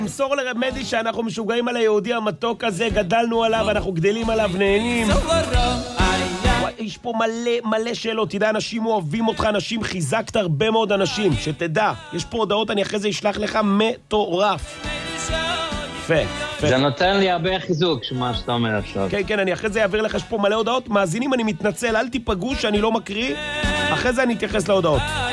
נמסור לרמדי שאנחנו משוגעים על היהודי המתוק הזה, גדלנו עליו, אנחנו גדלים עליו, נהנים. יש פה מלא שאלות, תדע, אנשים אוהבים אותך, אנשים חיזקת הרבה מאוד אנשים, שתדע, יש פה הודעות, אני אחרי זה אשלח לך מטורף. יפה. זה נותן לי הרבה חיזוק, מה שאתה אומר עכשיו. כן, כן, אני אחרי זה אעביר לך, יש פה מלא הודעות, מאזינים, אני מתנצל, אל תיפגעו שאני לא מקריא, אחרי זה אני אתייחס להודעות.